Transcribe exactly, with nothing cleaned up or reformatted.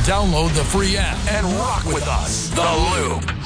Download the free app and rock with us. The Loop.